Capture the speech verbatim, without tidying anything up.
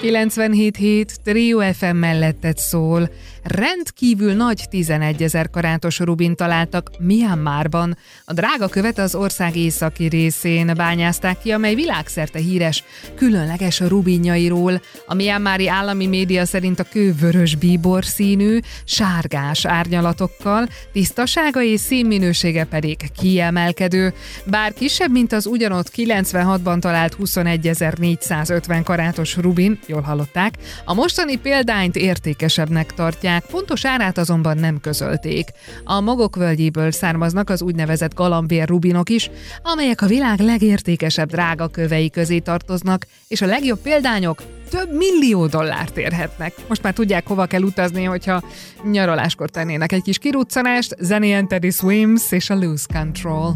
kilencvenhét hét Trio ef em mellettet szól. Rendkívül nagy tizenegyezer karátos rubint találtak Myanmarban. A drága követ az ország északi részén bányázták ki, amely világszerte híres különleges rubinjairól. A myanmari állami média szerint a kő vörös bíbor színű, sárgás árnyalatokkal, tisztasága és színminősége pedig kiemelkedő. Bár kisebb, mint az ugyanott kilencvenhatban talált huszonegyezer-négyszázötven karátos rubin, jól hallották, a mostani példányt értékesebbnek tartják, pontos árát azonban nem közölték. A Magok völgyéből származnak az úgynevezett galambér rubinok is, amelyek a világ legértékesebb drága kövei közé tartoznak, és a legjobb példányok több millió dollárt érhetnek. Most már tudják, hova kell utazni, hogyha nyaraláskor tennének egy kis kiruccanást. Zenélyen Teddy Swims és a Lose Control.